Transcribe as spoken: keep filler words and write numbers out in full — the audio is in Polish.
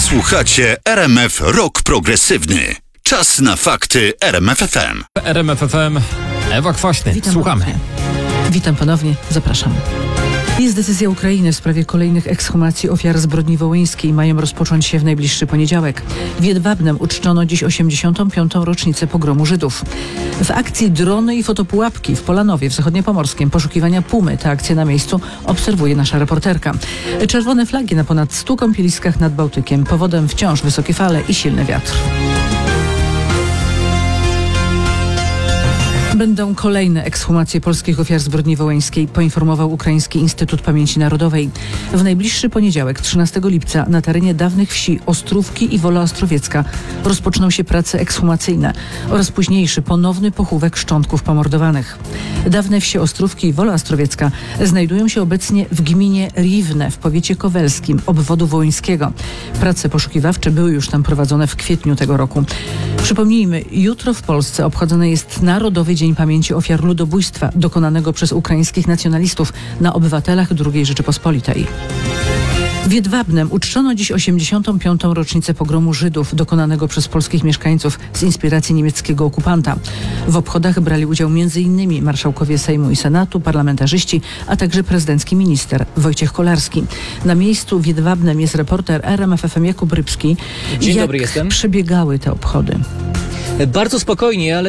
Słuchacie R M F Rock Progresywny. Czas na fakty R M F F M. R M F F M, Ewa Kwaśny. Witam Słuchamy. Ponownie. Witam ponownie, zapraszam. Jest decyzja Ukrainy w sprawie kolejnych ekshumacji ofiar zbrodni wołyńskiej. Mają rozpocząć się w najbliższy poniedziałek. W Jedwabnem uczczono dziś osiemdziesiątą piątą rocznicę pogromu Żydów. W akcji drony i fotopułapki w Polanowie w Zachodniopomorskiem poszukiwania pumy. Tę akcję na miejscu obserwuje nasza reporterka. Czerwone flagi na ponad stu kąpieliskach nad Bałtykiem. Powodem wciąż wysokie fale i silny wiatr. Będą kolejne ekshumacje polskich ofiar zbrodni wołyńskiej, poinformował Ukraiński Instytut Pamięci Narodowej. W najbliższy poniedziałek, trzynastego lipca, na terenie dawnych wsi Ostrówki i Wola Ostrowiecka rozpoczną się prace ekshumacyjne oraz późniejszy ponowny pochówek szczątków pomordowanych. Dawne wsie Ostrówki i Wola Ostrowiecka znajdują się obecnie w gminie Riwne w powiecie kowelskim obwodu wołyńskiego. Prace poszukiwawcze były już tam prowadzone w kwietniu tego roku. Przypomnijmy, jutro w Polsce obchodzony jest Narodowy Dzień Pamięci Ofiar Ludobójstwa dokonanego przez ukraińskich nacjonalistów na obywatelach drugiej Rzeczypospolitej. W Jedwabnem uczczono dziś osiemdziesiątą piątą rocznicę pogromu Żydów dokonanego przez polskich mieszkańców z inspiracji niemieckiego okupanta. W obchodach brali udział między innymi marszałkowie Sejmu i Senatu, parlamentarzyści, a także prezydencki minister Wojciech Kolarski. Na miejscu w Jedwabnem jest reporter R M F F M Jakub Rybski. Dzień Jak dobry, jestem. przebiegały te obchody? Bardzo spokojnie, ale